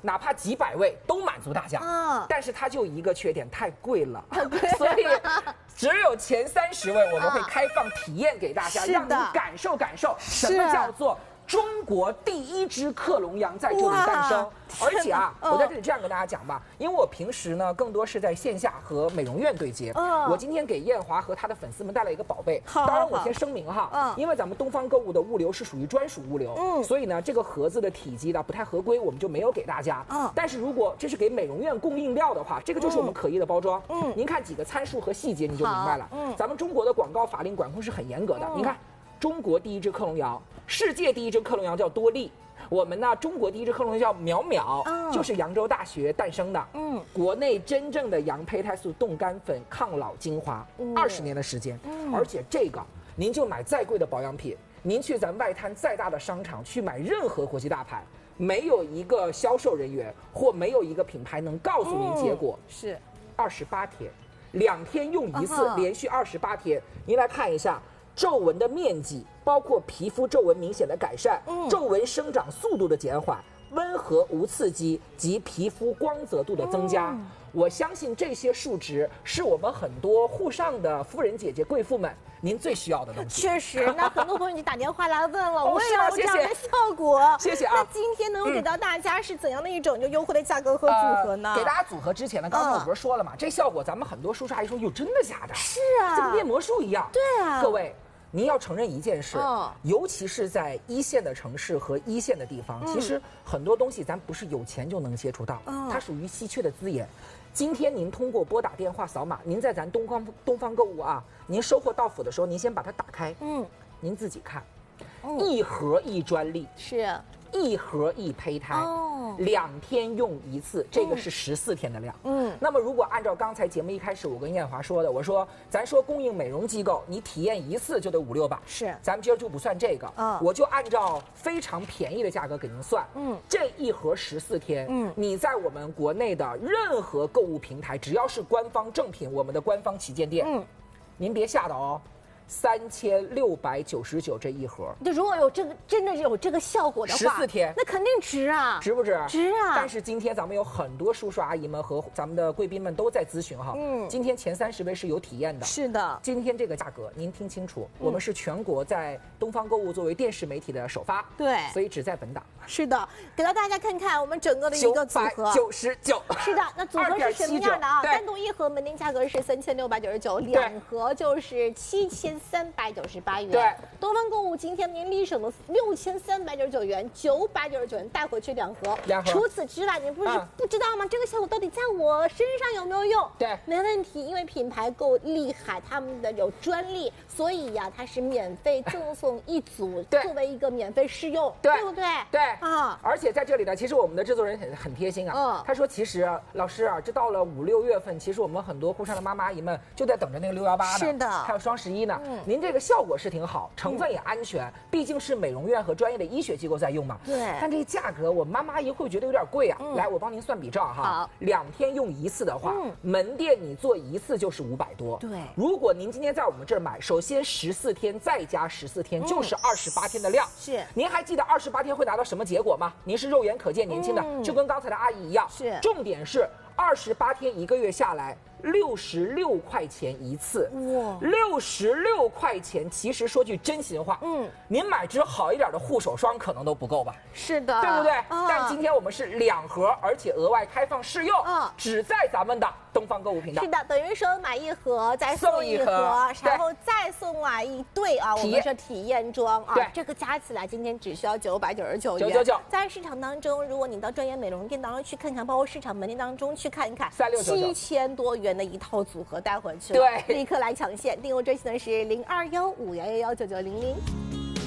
哪怕几百位都满足大家。但是它就一个缺点，太贵了，所以只有前30位我们会开放体验给大家，让你感受感受什么叫做中国第一只克隆羊在这里诞生。而且啊，我在这里这样跟大家讲吧，因为我平时呢更多是在线下和美容院对接。我今天给艳华和她的粉丝们带来一个宝贝。当然我先声明哈，因为咱们东方购物的物流是属于专属物流，所以呢这个盒子的体积呢不太合规，我们就没有给大家。但是如果这是给美容院供应料的话，这个就是我们可疑的包装。您看几个参数和细节你就明白了。咱们中国的广告法令管控是很严格的。您看，中国第一只克隆羊，世界第一只克隆羊叫多利。我们呢，中国第一只克隆羊叫淼淼，就是扬州大学诞生的。国内真正的羊胚胎素冻干粉抗老精华，20年的时间。而且这个，您就买再贵的保养品，您去咱外滩再大的商场去买任何国际大牌，没有一个销售人员或没有一个品牌能告诉您结果。 是 28天，2天用一次，连续28天。您来看一下。皱纹的面积，包括皮肤皱纹明显的改善，皱纹生长速度的减缓，温和无刺激及皮肤光泽度的增加。我相信这些数值是我们很多沪上的夫人姐姐、贵妇们您最需要的东西。 确实，那很多朋友已经打电话来问了，我也有这样的效果。 谢谢啊。 那今天能够给到大家是怎样的一种就优惠的价格和组合呢？ 给大家组合之前呢，刚才我不是说了嘛，这效果咱们很多叔叔阿姨说哟，真的假的？ 是啊， 这跟变魔术一样。 对啊， 各位。您要承认一件事，尤其是在1线的城市和1线的地方，其实很多东西咱不是有钱就能接触到，它属于稀缺的资源。今天您通过拨打电话扫码，您在咱东方购物啊，您收货到府的时候，您先把它打开，您自己看，1盒1专利， 是 1盒1胚胎，2天用一次，这个是14天的量。那么如果按照刚才节目一开始我跟艳华说的，我说咱说供应美容机构，你体验一次就得500-600， 是， 咱们今儿就不算这个，我就按照非常便宜的价格给您算，这1盒14天，你在我们国内的任何购物平台，只要是官方正品，我们的官方旗舰店，您别吓到哦。3699这1盒， 就如果有这个真的有这个效果的话，14 天， 那肯定值啊， 值不值？ 值啊！ 但是今天咱们有很多叔叔阿姨们和咱们的贵宾们都在咨询哈，今天前30位是有体验的， 是的。 今天这个价格您听清楚，我们是全国在东方购物作为电视媒体的首发， 对， 所以只在本档。 是的，给到大家看看我们整个的一个组合 ，999。 是的，那组合是什么样的啊？单独1盒门店价格是3699，2盒就是7398元。 对， 东方购物今天您立省了6399元，999元带回去2盒。除此之外，您不是不知道吗？这个效果到底在我身上有没有用？ 对， 没问题，因为品牌够厉害，他们的有专利，所以呀，它是免费赠送1组，作为一个免费试用，对不对？ 对啊，而且在这里呢，其实我们的制作人很贴心啊，他说其实老师啊，这到了5、6月份，其实我们很多沪上的妈妈阿姨们就在等着那个618呢， 是的， 还有双11呢。您这个效果是挺好，成分也安全，毕竟是美容院和专业的医学机构在用嘛。 对。 但这价格，我妈妈阿姨会觉得有点贵啊。来，我帮您算笔账哈。 好 ，2天用1次的话，门店你做1次就是500多。 对。 如果您今天在我们这儿买，首先14天再加14天就是28天的量。 是。 您还记得28天会拿到什么结果吗？您是肉眼可见年轻的，就跟刚才的阿姨一样。 是。 重点是28天1个月下来。66块钱1次，哇，66块钱，其实说句真心话，您买支好一点的护手霜可能都不够吧？ 是的， 对不对？但今天我们是2盒，而且额外开放试用，只在咱们的东方购物频道。 是的，等于说买1盒再送1盒，然后再送1对啊，我们是体验装啊，这个加起来今天只需要999元。999，在市场当中，如果你到专业美容店当中去看看，包括市场门店当中去看一看，7699，7000多元的一套组合带回去，对，立刻来抢现。订购专线的是0215111990。